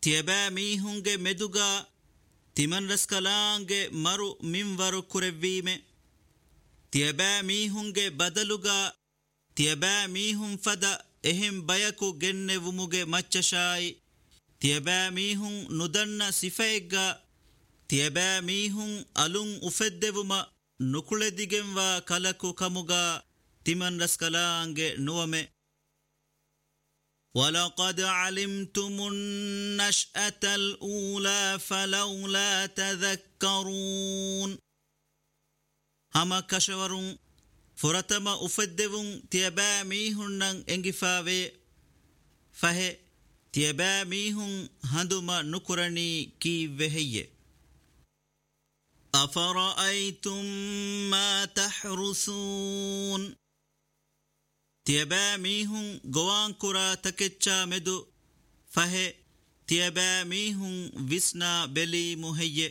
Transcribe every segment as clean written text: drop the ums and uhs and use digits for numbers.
තියබෑ මීහුන්ගේ මෙදුගා තිමන් රස්කලාන්ගේ මරු මින්වරු කුරෙව්වීමේ තියබෑ මීහුන්ගේ බදලුගා තියබෑ මීහුන් ෆද එහෙම් බයකු ගෙන්නෙවුමුගේ මච්චෂායි තියබෑ මීහුන් නුදන්න සිෆෙග්ගා තියබෑ මීහුන් අලුන් උෆෙද්දෙවුම නුකුලෙදිගෙන්වා කලකු කමුගා තිමන් රස්කලාන්ගේ නුවමේ وَلَقَدْ عَلِمْتُمُ النَّشْأَةَ الْأُولَى فَلَوْلَا تَذَكَّرُونَ هَمَ كَشَوَرُونَ فُرَتَمَ أُفَدِّوُونَ تِيَبَا مِيهُنَّنْ إِنْغِفَاوَي فَهِ تِيَبَا مِيهُنْ هَنْدُمَ نُكُرَنِي كِي وَهِيَّ أَفَرَأَيْتُمْ مَا تَحْرُثُونَ තියබෑ මීහුන් ගොවාන් කුරා තකෙච්චා මෙදු ෆහෙ තියබෑ මීහුන් විස්නා බෙලී මුහෙయ్యෙ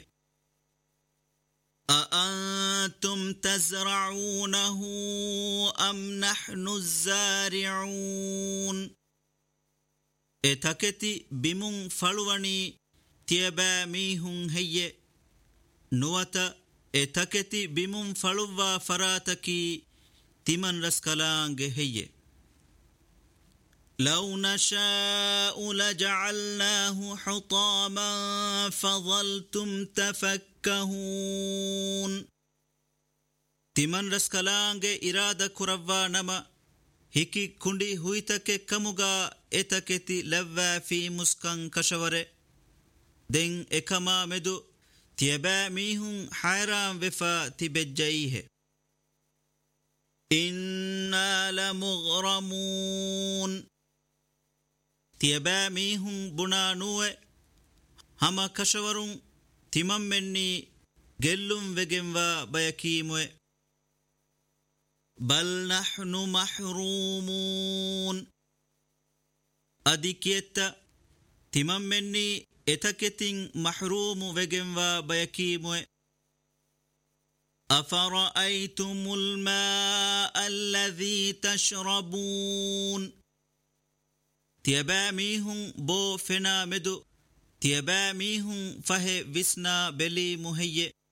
أأنتم تزرعونه أم نحن الزارعون تكتي بمون فلواني තියබෑ මීහුන් හෙయ్యෙ නුවත තකෙති බිමුන් ෆලුවා ෆරාතකි තිමන් රස්කලාන්ගේ හෙయ్యෙ لو نشاء لجعلناه حطاما فظلتم تفكهون තිමන් රස්කලාන්ගේ ඉරාදා කුරවවා නම හිකි කුණ්ඩි හුයිතකෙ කමුගා එතකෙති ලැව්වා ෆී මුස්කන් කෂවරෙ දෙන් එකමා මෙදු තියබෑ මීහුන් හයරාම් වෙෆා තිබෙජ්ජයිහෙ إِنَّا لَمُغْرَمُونَ තියබෑ මීහුන් බුණා නුවේ හම කෂවරුන් තිමම් මෙන්නි ගෙල්ලුම් වෙගෙන්වා බයකීමුවේ بَلْ نَحْنُ مَحْرُومُونَ අධිකියත්ත තිමම් මෙන්නි එතකෙතින් මහරූමු වෙගෙන්වා බයකීමුවේ أفرأيتم الماء الذي تشربون තියබෑ මීහුන් බෝ ෆෙනා මෙදු තියබෑ මීහුන් ෆහෙ විස්නා බෙලී මුහෙయ్యෙ